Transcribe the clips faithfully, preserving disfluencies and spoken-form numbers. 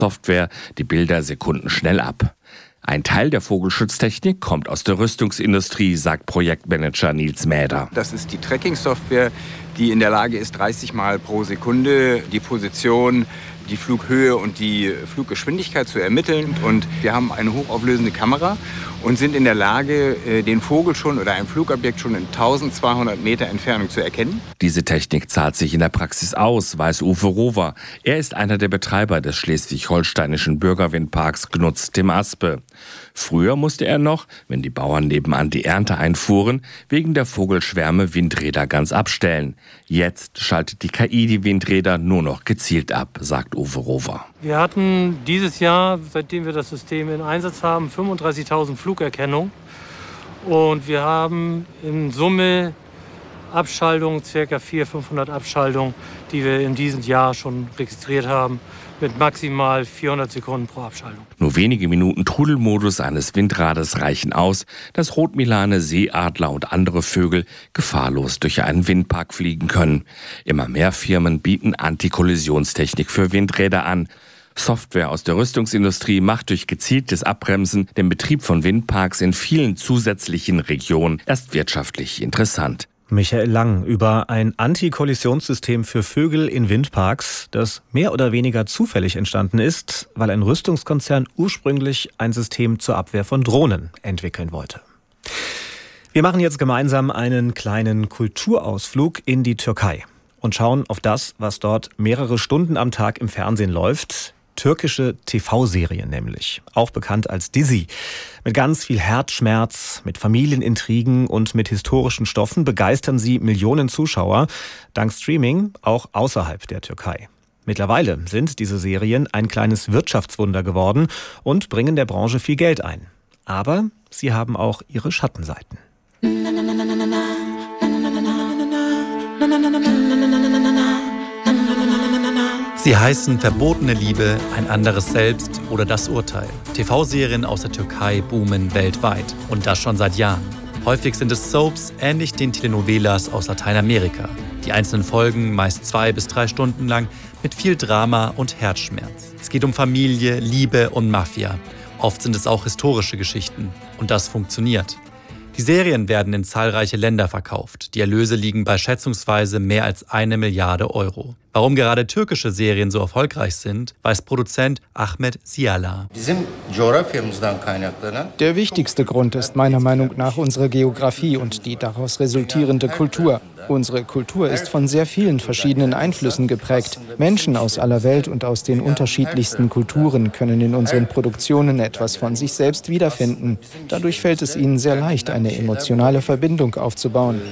Software die Bilder sekundenschnell ab. Ein Teil der Vogelschutztechnik kommt aus der Rüstungsindustrie, sagt Projektmanager Nils Mäder. Das ist die Tracking-Software, die in der Lage ist, dreißig Mal pro Sekunde die Position, die Flughöhe und die Fluggeschwindigkeit zu ermitteln. Und wir haben eine hochauflösende Kamera und sind in der Lage, den Vogel schon oder ein Flugobjekt schon in eintausendzweihundert Meter Entfernung zu erkennen. Diese Technik zahlt sich in der Praxis aus, weiß Uwe Rover. Er ist einer der Betreiber des schleswig-holsteinischen Bürgerwindparks Gnutz dem Aspe. Früher musste er noch, wenn die Bauern nebenan die Ernte einfuhren, wegen der Vogelschwärme Windräder ganz abstellen. Jetzt schaltet die K I die Windräder nur noch gezielt ab, sagt Uwe Rover. Wir hatten dieses Jahr, seitdem wir das System in Einsatz haben, fünfunddreißigtausend Flugerkennung. Und wir haben in Summe Abschaltungen, ca. vierhundert, fünfhundert Abschaltungen, die wir in diesem Jahr schon registriert haben, mit maximal vierhundert Sekunden pro Abschaltung. Nur wenige Minuten Trudelmodus eines Windrades reichen aus, dass Rotmilane, Seeadler und andere Vögel gefahrlos durch einen Windpark fliegen können. Immer mehr Firmen bieten Antikollisionstechnik für Windräder an. Software aus der Rüstungsindustrie macht durch gezieltes Abbremsen den Betrieb von Windparks in vielen zusätzlichen Regionen erst wirtschaftlich interessant. Michael Lang über ein Antikollisionssystem für Vögel in Windparks, das mehr oder weniger zufällig entstanden ist, weil ein Rüstungskonzern ursprünglich ein System zur Abwehr von Drohnen entwickeln wollte. Wir machen jetzt gemeinsam einen kleinen Kulturausflug in die Türkei und schauen auf das, was dort mehrere Stunden am Tag im Fernsehen läuft. Türkische T V-Serien nämlich, auch bekannt als Dizi. Mit ganz viel Herzschmerz, mit Familienintrigen und mit historischen Stoffen begeistern sie Millionen Zuschauer, dank Streaming auch außerhalb der Türkei. Mittlerweile sind diese Serien ein kleines Wirtschaftswunder geworden und bringen der Branche viel Geld ein. Aber sie haben auch ihre Schattenseiten. Sie heißen Verbotene Liebe, Ein anderes Selbst oder Das Urteil. T V-Serien aus der Türkei boomen weltweit. Und das schon seit Jahren. Häufig sind es Soaps, ähnlich den Telenovelas aus Lateinamerika. Die einzelnen Folgen meist zwei bis drei Stunden lang mit viel Drama und Herzschmerz. Es geht um Familie, Liebe und Mafia. Oft sind es auch historische Geschichten. Und das funktioniert. Die Serien werden in zahlreiche Länder verkauft. Die Erlöse liegen bei schätzungsweise mehr als eine Milliarde Euro. Warum gerade türkische Serien so erfolgreich sind, weiß Produzent Ahmet Siyala. Der wichtigste Grund ist meiner Meinung nach unsere Geografie und die daraus resultierende Kultur. Unsere Kultur ist von sehr vielen verschiedenen Einflüssen geprägt. Menschen aus aller Welt und aus den unterschiedlichsten Kulturen können in unseren Produktionen etwas von sich selbst wiederfinden. Dadurch fällt es ihnen sehr leicht, eine emotionale Verbindung aufzubauen.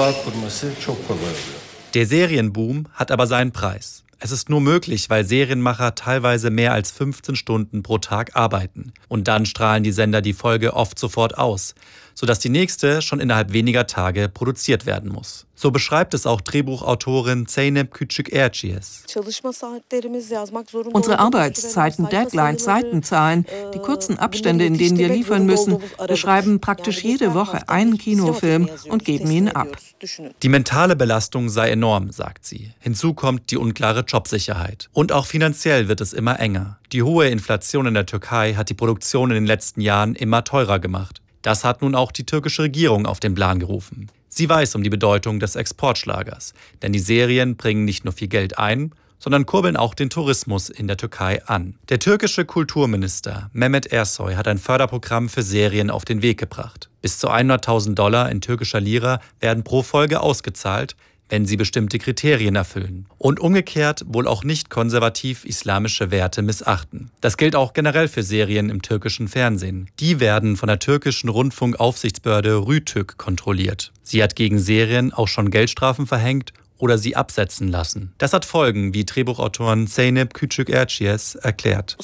Der Serienboom hat aber seinen Preis. Es ist nur möglich, weil Serienmacher teilweise mehr als fünfzehn Stunden pro Tag arbeiten. Und dann strahlen die Sender die Folge oft sofort aus, sodass die nächste schon innerhalb weniger Tage produziert werden muss. So beschreibt es auch Drehbuchautorin Zeynep Küçükerciye. Unsere Arbeitszeiten, Deadlines, Seitenzahlen, die kurzen Abstände, in denen wir liefern müssen, wir schreiben praktisch jede Woche einen Kinofilm und geben ihn ab. Die mentale Belastung sei enorm, sagt sie. Hinzu kommt die unklare Jobsicherheit. Und auch finanziell wird es immer enger. Die hohe Inflation in der Türkei hat die Produktion in den letzten Jahren immer teurer gemacht. Das hat nun auch die türkische Regierung auf den Plan gerufen. Sie weiß um die Bedeutung des Exportschlagers, denn die Serien bringen nicht nur viel Geld ein, sondern kurbeln auch den Tourismus in der Türkei an. Der türkische Kulturminister Mehmet Ersoy hat ein Förderprogramm für Serien auf den Weg gebracht. Bis zu hunderttausend Dollar in türkischer Lira werden pro Folge ausgezahlt, wenn sie bestimmte Kriterien erfüllen. Und umgekehrt wohl auch nicht konservativ-islamische Werte missachten. Das gilt auch generell für Serien im türkischen Fernsehen. Die werden von der türkischen Rundfunkaufsichtsbehörde Rütük kontrolliert. Sie hat gegen Serien auch schon Geldstrafen verhängt oder sie absetzen lassen. Das hat Folgen, wie Drehbuchautorin Zeynep Küçükerciye erklärt.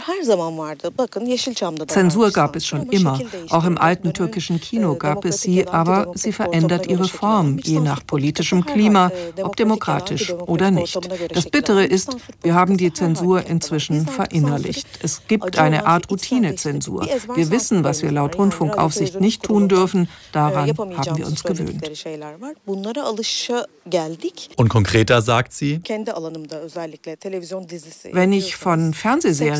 Zensur gab es schon immer. Auch im alten türkischen Kino gab es sie, aber sie verändert ihre Form, je nach politischem Klima, ob demokratisch oder nicht. Das Bittere ist, wir haben die Zensur inzwischen verinnerlicht. Es gibt eine Art Routinezensur. Wir wissen, was wir laut Rundfunkaufsicht nicht tun dürfen. Daran haben wir uns gewöhnt. Und konkreter sagt sie, wenn ich von Fernsehserien